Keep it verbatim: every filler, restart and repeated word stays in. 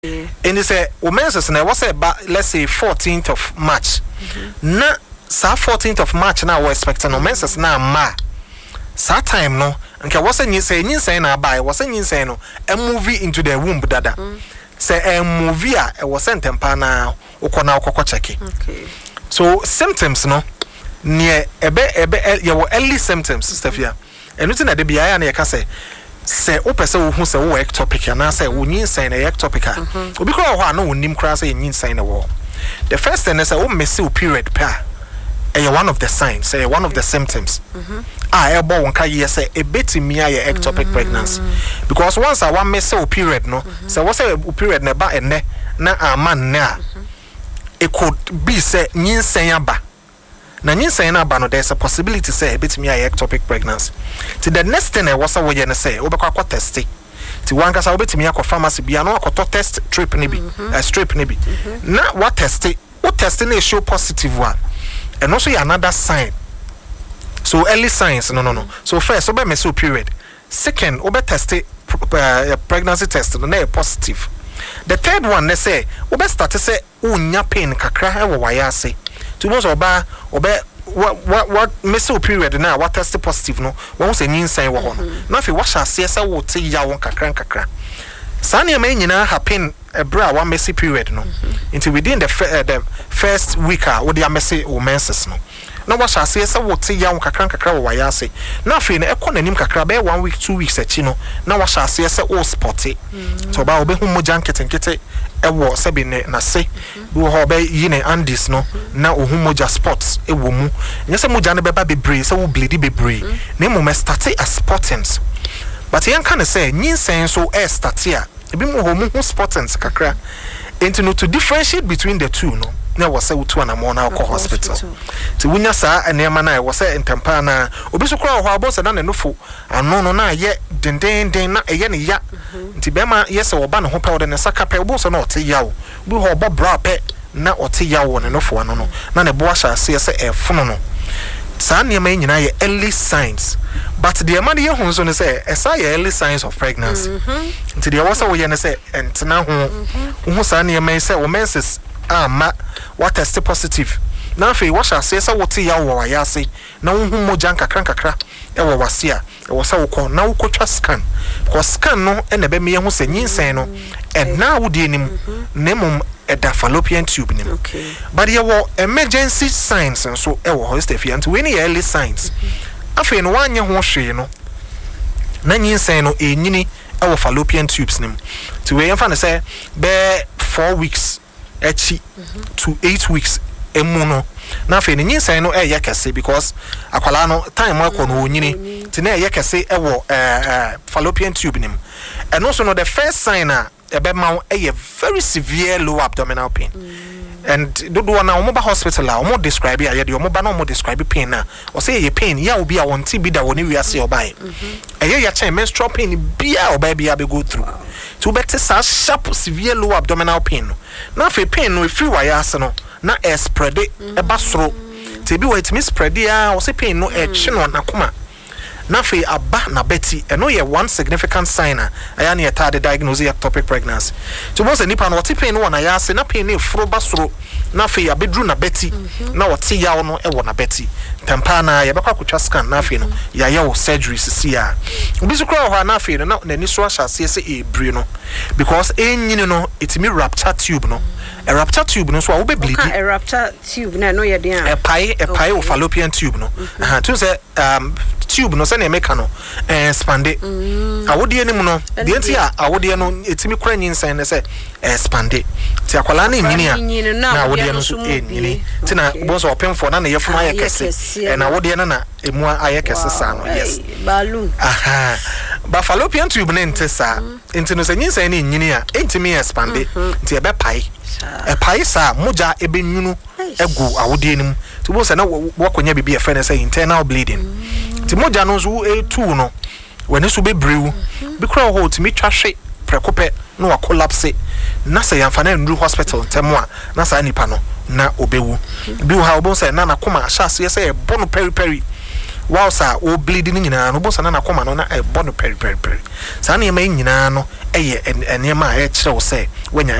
And they say, women's na was about let's say fourteenth of March. Mm-hmm. Na sa fourteenth of March now we're expecting women's na ma. Sa time no, and was a new say, new say na buy was a new say no, a movie into the womb dada. Mm. Say a movie a was sent tempa na ukona ukoko cheki. Okay. So symptoms no near ebe ebe your early symptoms sister fia. And nothing that they be I na say say opese who say wo ectopic na say wo nyin sign na ectopic a obi kro ho na wonim kra say nyin sign na wo. The first thing is say wo mess period pa e one of the signs, say one of the symptoms. Mhm. Ah e bo won ka ye say e betimi aye ectopic pregnancy because once I one mess period no say wo say period na ba enne na aman na it could be say nyin sign aba. Na nyinsa na ba no there's a possibility say betimi aye ectopic pregnancy. To the next thing I was say we say obekwa akọ test. Ti wan kasa obetimi akọ pharmacy bia no akọ test strip ni bi, a strip ni bi. Na what test? What test na show positive one. And also another sign. So early signs no no no. So first obe meso period. Second obe test uh, pregnancy test no na positive. The third one they say obe start say unya pain kakra e wo wayase. To most oba obe what what what meso period now what test positive no one say nyin sign wo ho no na fe washa se se wo te ya won kakra kakra sane ma nyina happen e bra one messy period no until within the uh, the first week ah wo dey messy o menses no na washa se se wo te ya won kakra kakra wo waya ase na fe na ekọ nanim kakra be one week two weeks achi no na washa se se o spot it to ba obe hu moja nkete nkete ewo sebi ne na se bi ho be yi ne andis no na ohu moja spots ewo mu nyese moja ne beba bebre se wo bleed bebre na mo me start a spottings but yan kan say nyinsen so e start a ebi mo ho mu spottings kakra into no to differentiate between the two no na was say to na mo na ko hospital ti wunya sa enema na was say entempa na obi so kra ho abose na no fo ano no na ye denden den na eye ne ya nti be ma yes wo ba ne ho pa wo de ne saka pe obo so na ote yawo bi ho bo bra pe na ote yawo ne no fo ano no na ne bo asha se se e fono no sa ne ma nyina ye early signs but the man ye hu so ne say esa ye early signs of pregnancy nti the was wo ye ne say entena ho hu sa ne ma say wo menses ama what test positive na fe washa se se wote ya wo wayase na wo hu moja nkakra nkakra e wo wase a e wo se wo ko na wo kotwa scan because scan no e na be me hu se nyinsen no e na wo die nim nemum e da fallopian tube nim okay but ye wo emergency signs so e wo hostefia nti we ni early signs afi no wanye ho hwe no na nyinsen no e nyini e wo fallopian tubes nim ti we yemfa ne se be four weeks echi to eight weeks emu no na fe ni nyinsan no e yakese because akwala no time akọ no onyini ti na e yakese e wo eh fallopian tube nim and also no the first sign na e be ma e very severe low abdominal pain mm. and do do na omo ba hospital la omo describe ya de omo ba na omo describe pain na o say ye pain ya obi a won ti bi da woni wiase obai e ye ya chen menstrual pain bia obai bia be go through to better sa sharp severe low abdominal pain na fe pain no free wire ase no na e spread e ba soro te bi wait me spread ya o say pain no e chi no na koma na fe aba na beti e no ye one significant sign aya na yeta de diagnose ectopic pregnancy to most nipa no what pain no na ya ase na pain no fro ba soro na fe ya bedru na beti na what ya no e wo na beti tempa na ye bekwa kotwa scan na fe no ya ye wo surgery sisi a obi so kra ho na fe no na ni so ahya se se e bri no because enyini no itimi rupture tube no a rupture tube no so wo be bleed a rupture tube na no ye den a pie a pie of fallopian tube no aha to say um tube no say na make no eh spande awodie ni mu no de nti a awodie no etimi kra nyinsan ne say expande ti akwala na nyini a na awodie no so enyini ti na bo so opemfo na na yefunu ayekese e na awodie na na emu ayekese sa no yes balloon aha ba fallopian tube ne ntesa enti no say nyinsan na nyini a entimi expande ti e be pai e pai sa moja ebe nyunu egu awodie nim ti bo say na wakonya bibi e fe ne say internal bleeding ti moja no so e two no when so be brew be kra ho ti mi twahwe prekope no wa collapse na say yamfa na ndu hospital temo a na sa nipa no na obewu bi ha obo say na na koma sha se say e bono peri peri whilst a o bleeding nyina no bo sana na koma no na e bo no peri peri peri saa na e ma nyina no eye enema a e kire wo se wanya